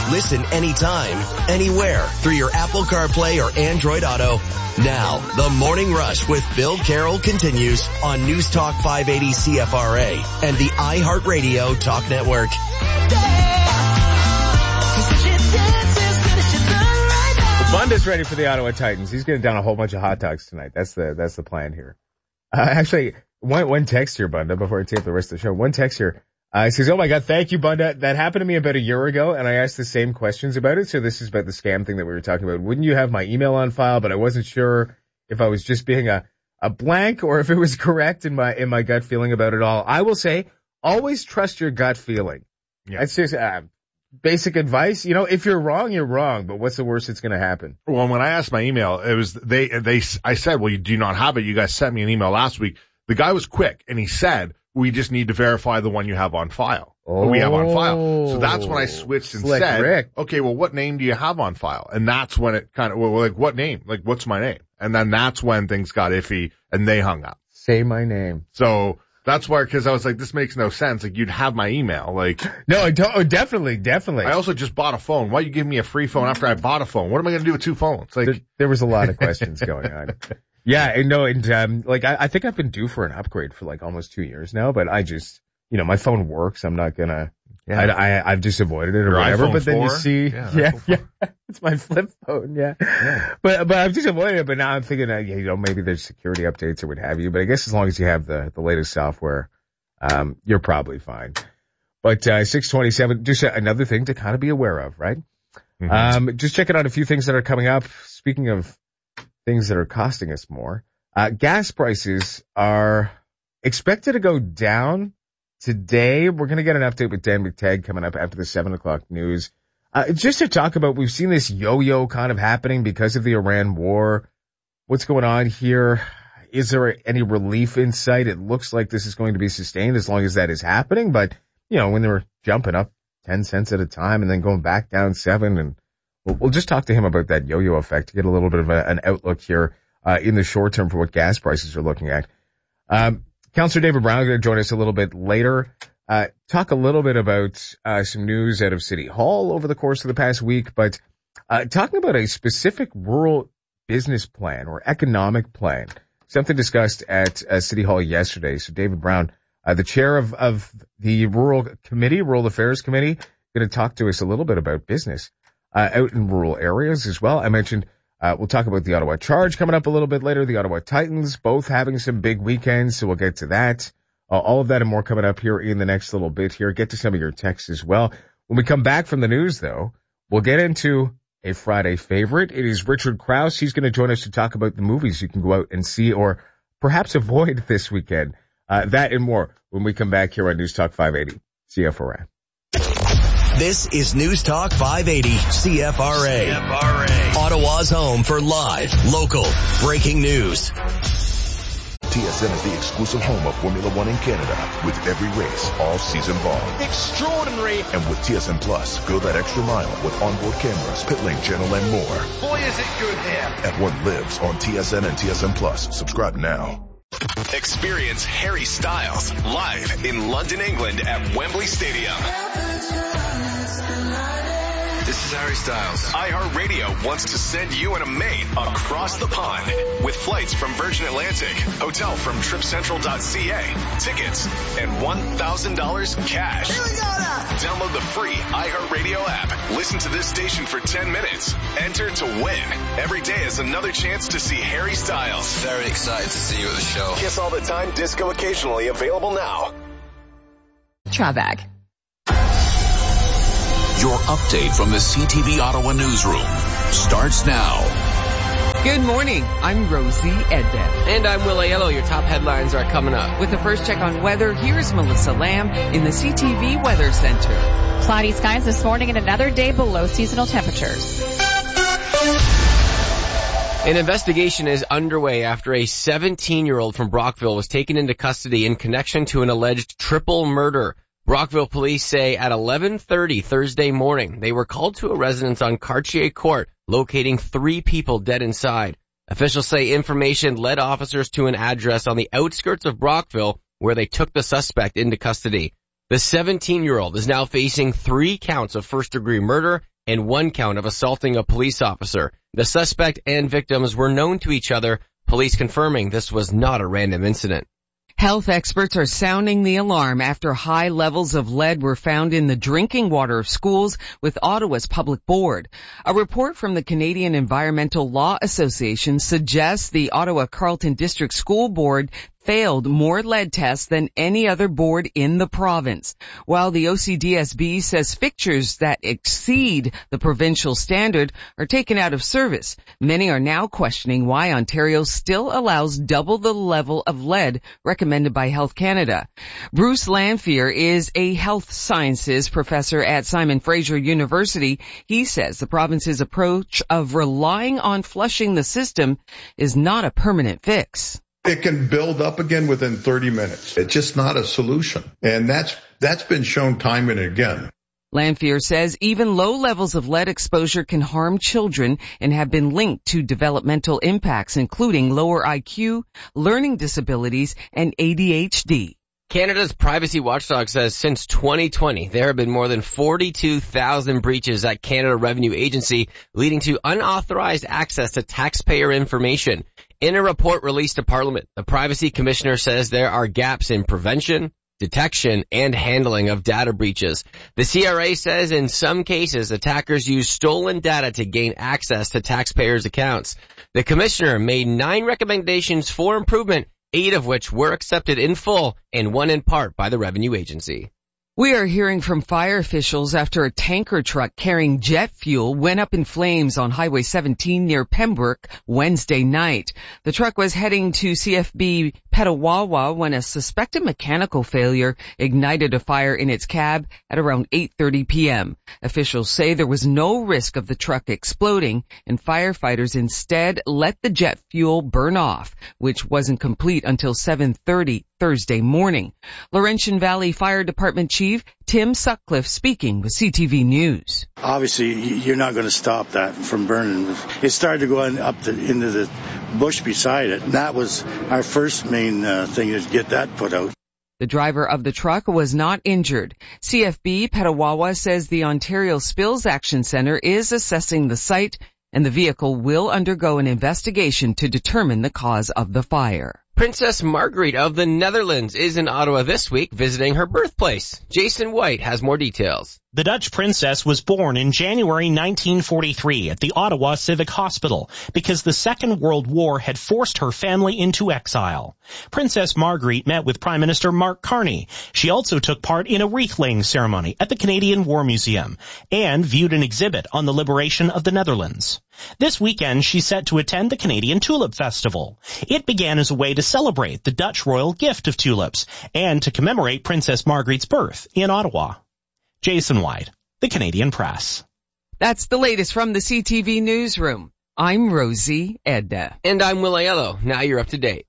Listen anytime, anywhere through your Apple CarPlay or Android Auto. Now, the Morning Rush with Bill Carroll continues on News Talk 580 CFRA and the iHeartRadio Talk Network. Bunda's ready for the Ottawa Titans. He's going to down a whole bunch of hot dogs tonight. That's the plan here. Actually, one text here, Bunda, before I take up the rest of the show. One text here. Says, oh my God, thank you, Bunda. That happened to me about a year ago, and I asked the same questions about it. So this is about the scam thing that we were talking about. Wouldn't you have my email on file? But I wasn't sure if I was just being a blank or if it was correct in my gut feeling about it all. I will say, always trust your gut feeling. Yeah. That's just basic advice. You know, if you're wrong, you're wrong. But what's the worst that's going to happen? Well, when I asked my email, it was I said, well, you do not have it. You guys sent me an email last week. The guy was quick, and he said, we just need to verify the one you have on file. Or we have on file. So that's when I switched and said, Rick. okay, well, what name do you have on file? And that's when it kind of, well, like, what name? Like, what's my name? And then that's when things got iffy, and they hung up. Say my name. So that's why, because I was like, this makes no sense. Like, you'd have my email. Like, no, I don't. Oh, definitely. I also just bought a phone. Why you give me a free phone after I bought a phone? What am I going to do with two phones? Like, there was a lot of questions going on. Yeah, I think I've been due for an upgrade for like almost 2 years now, but I just, my phone works. I'm not gonna, I've just avoided it or whatever, but then 4? You see, it's my flip phone, But I've just avoided it, but now I'm thinking, maybe there's security updates or what have you, but I guess as long as you have the latest software, you're probably fine. But, 627, just another thing to kind of be aware of, right? Mm-hmm. Just checking out a few things that are coming up. Speaking of things that are costing us more. Gas prices are expected to go down today. We're going to get an update with Dan McTagg coming up after the 7 o'clock news. Just to talk about, we've seen this yo-yo kind of happening because of the Iran war. What's going on here? Is there any relief in sight? It looks like this is going to be sustained as long as that is happening. But, when they were jumping up 10 cents at a time and then going back down 7, and we'll just talk to him about that yo-yo effect to get a little bit of an outlook here in the short term for what gas prices are looking at. Councillor David Brown is going to join us a little bit later. Talk a little bit about some news out of City Hall over the course of the past week, but talking about a specific rural business plan or economic plan, something discussed at City Hall yesterday. So David Brown, the chair of the Rural Affairs Committee, going to talk to us a little bit about business out in rural areas as well. I mentioned we'll talk about the Ottawa Charge coming up a little bit later, the Ottawa Titans both having some big weekends, so we'll get to that. All of that and more coming up here in the next little bit here. Get to some of your texts as well. When we come back from the news, though, we'll get into a Friday favorite. It is Richard Krause. He's going to join us to talk about the movies you can go out and see or perhaps avoid this weekend. That and more when we come back here on News Talk 580 CFRA. This is News Talk 580 CFRA. Ottawa's home for live, local, breaking news. TSN is the exclusive home of Formula One in Canada, with every race all season long. Extraordinary. And with TSN Plus, go that extra mile with onboard cameras, pit lane channel, and more. Boy, is it good there. At what lives on TSN and TSN Plus. Subscribe now. Experience Harry Styles live in London, England at Wembley Stadium. This is Harry Styles. iHeartRadio wants to send you and a mate across the pond with flights from Virgin Atlantic, hotel from TripCentral.ca, tickets, and $1,000 cash. Here we go now. Download the free iHeartRadio app. Listen to this station for 10 minutes. Enter to win. Every day is another chance to see Harry Styles. Very excited to see you at the show. Kiss all the time, disco occasionally, available now. Trabag. Your update from the CTV Ottawa newsroom starts now. Good morning. I'm Rosie Edbeck. And I'm Will Aiello. Your top headlines are coming up. With the first check on weather, here's Melissa Lamb in the CTV Weather Center. Cloudy skies this morning and another day below seasonal temperatures. An investigation is underway after a 17-year-old from Brockville was taken into custody in connection to an alleged triple murder. Brockville police say at 11:30 Thursday morning, they were called to a residence on Cartier Court, locating 3 people dead inside. Officials say information led officers to an address on the outskirts of Brockville where they took the suspect into custody. The 17-year-old is now facing 3 counts of first-degree murder and 1 count of assaulting a police officer. The suspect and victims were known to each other, police confirming this was not a random incident. Health experts are sounding the alarm after high levels of lead were found in the drinking water of schools with Ottawa's public board. A report from the Canadian Environmental Law Association suggests the Ottawa Carleton District School Board failed more lead tests than any other board in the province. While the OCDSB says fixtures that exceed the provincial standard are taken out of service, many are now questioning why Ontario still allows double the level of lead recommended by Health Canada. Bruce Lanphier is a health sciences professor at Simon Fraser University. He says the province's approach of relying on flushing the system is not a permanent fix. It can build up again within 30 minutes. It's just not a solution. And that's been shown time and again. Lanphier says even low levels of lead exposure can harm children and have been linked to developmental impacts, including lower IQ, learning disabilities, and ADHD. Canada's privacy watchdog says since 2020, there have been more than 42,000 breaches at Canada Revenue Agency, leading to unauthorized access to taxpayer information. In a report released to Parliament, the Privacy Commissioner says there are gaps in prevention, detection, and handling of data breaches. The CRA says in some cases, attackers use stolen data to gain access to taxpayers' accounts. The Commissioner made 9 recommendations for improvement, 8 of which were accepted in full and 1 in part by the Revenue Agency. We are hearing from fire officials after a tanker truck carrying jet fuel went up in flames on Highway 17 near Pembroke Wednesday night. The truck was heading to CFB Petawawa when a suspected mechanical failure ignited a fire in its cab at around 8:30 p.m. Officials say there was no risk of the truck exploding, and firefighters instead let the jet fuel burn off, which wasn't complete until 7:30 Thursday morning. Laurentian Valley Fire Department Chief Tim Sutcliffe speaking with CTV News. Obviously, you're not going to stop that from burning. It started to go into the bush beside it, and that was our first main thing, is get that put out. The driver of the truck was not injured. CFB Petawawa says the Ontario Spills Action Centre is assessing the site, and the vehicle will undergo an investigation to determine the cause of the fire. Princess Margriet of the Netherlands is in Ottawa this week visiting her birthplace. Jason White has more details. The Dutch princess was born in January 1943 at the Ottawa Civic Hospital because the Second World War had forced her family into exile. Princess Margriet met with Prime Minister Mark Carney. She also took part in a wreath-laying ceremony at the Canadian War Museum and viewed an exhibit on the liberation of the Netherlands. This weekend, she's set to attend the Canadian Tulip Festival. It began as a way to celebrate the Dutch royal gift of tulips and to commemorate Princess Margriet's birth in Ottawa. Jason White, the Canadian Press. That's the latest from the CTV Newsroom. I'm Rosie Edda. And I'm Will Aiello. Now you're up to date.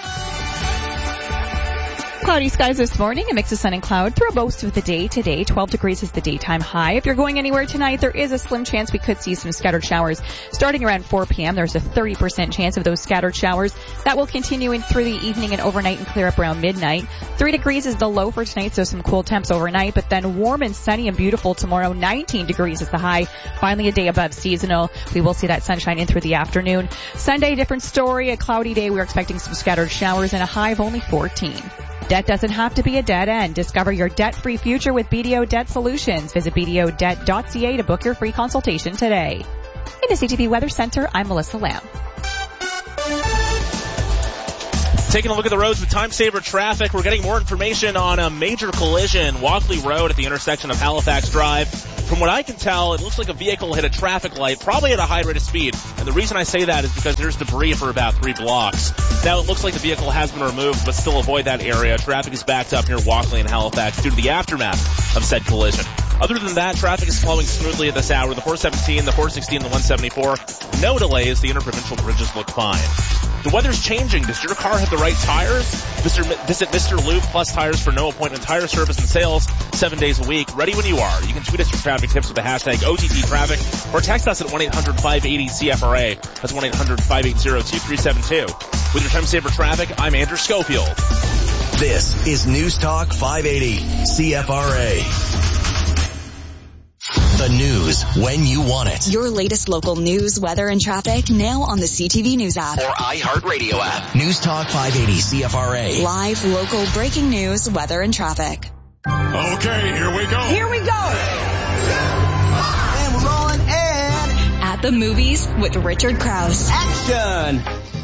Cloudy skies this morning, a mix of sun and cloud through most of the day today. 12 degrees is the daytime high. If you're going anywhere tonight, there is a slim chance we could see some scattered showers starting around 4 p.m. There's a 30% chance of those scattered showers. That will continue in through the evening and overnight and clear up around midnight. 3 degrees is the low for tonight, so some cool temps overnight, but then warm and sunny and beautiful tomorrow. 19 degrees is the high. Finally a day above seasonal. We will see that sunshine in through the afternoon. Sunday, different story. A cloudy day. We're expecting some scattered showers and a high of only 14. Debt doesn't have to be a dead end. Discover your debt-free future with BDO Debt Solutions. Visit BDOdebt.ca to book your free consultation today. In the CTV Weather Center, I'm Melissa Lamb. Taking a look at the roads with time saver traffic, we're getting more information on a major collision, Walkley Road at the intersection of Halifax Drive. From what I can tell, it looks like a vehicle hit a traffic light, probably at a high rate of speed. And the reason I say that is because there's debris for about 3 blocks. Now, it looks like the vehicle has been removed, but still avoid that area. Traffic is backed up near Walkley and Halifax due to the aftermath of said collision. Other than that, traffic is flowing smoothly at this hour. The 417, the 416, the 174. No delays. The interprovincial bridges look fine. The weather's changing. Does your car have the right tires? Visit Mr. Lube Plus Tires for no appointment tire service and sales 7 days a week. Ready when you are. You can tweet us your traffic tips with the hashtag OTT-Traffic or text us at 1-800-580-CFRA. That's 1-800-580-2372. With your time saver traffic, I'm Andrew Schofield. This is News Talk 580 CFRA. The The news when you want it. Your latest local news, weather, and traffic now on the CTV News app. Or iHeartRadio app. News Talk 580 CFRA. Live, local, breaking news, weather, and traffic. Okay, here we go. Here we go. And we're rolling in. At the movies with Richard Krause. Action.